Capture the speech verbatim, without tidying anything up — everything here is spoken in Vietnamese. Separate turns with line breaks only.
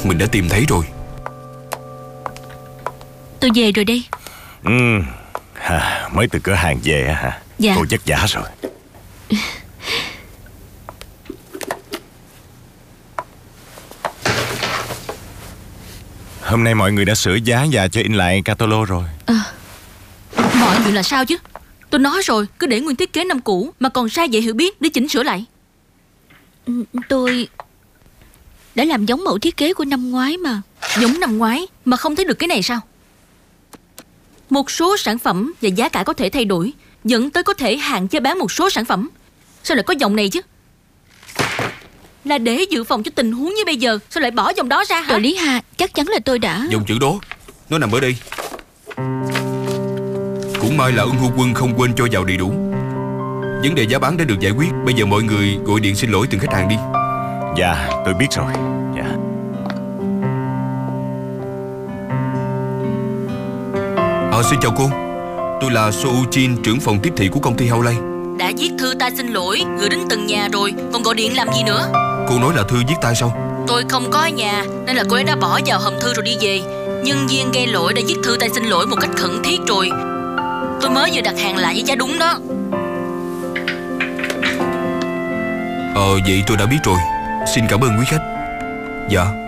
mình đã tìm thấy rồi.
Tôi về rồi đây.
Ừ, à, mới từ cửa hàng về á hả?
Dạ.
Cô vất vả rồi. Hôm nay mọi người đã sửa giá và cho in lại catalog rồi.
à, Mọi chuyện là sao chứ? Tôi nói rồi, cứ để nguyên thiết kế năm cũ mà còn sai vậy hiểu biết để chỉnh sửa lại. Tôi đã làm giống mẫu thiết kế của năm ngoái mà. Giống năm ngoái mà không thấy được cái này sao? Một số sản phẩm và giá cả có thể thay đổi, dẫn tới có thể hạn chế bán một số sản phẩm. Sao lại có dòng này chứ? Là để dự phòng cho tình huống như bây giờ. Sao lại bỏ dòng đó ra hả? Trợ lý Hà, chắc chắn là tôi đã...
Dòng chữ đó nó nằm ở đây. Cũng may là Ưng Hô Quân không quên cho vào đầy đủ. Vấn đề giá bán đã được giải quyết. Bây giờ mọi người gọi điện xin lỗi từng khách hàng đi.
Dạ, tôi biết rồi. Dạ.
Ờ, xin chào cô. Tôi là So Uchin, trưởng phòng tiếp thị của công ty Howley.
Đã viết thư ta xin lỗi, gửi đến từng nhà rồi, còn gọi điện làm gì nữa?
Cô nói là thư viết tay sao?
Tôi không có ở nhà, nên là cô ấy đã bỏ vào hòm thư rồi đi về. Nhân viên gây lỗi đã viết thư tay xin lỗi một cách khẩn thiết rồi. Tôi mới vừa đặt hàng lại với giá đúng đó.
Ờ, vậy tôi đã biết rồi. Xin cảm ơn quý khách. Dạ.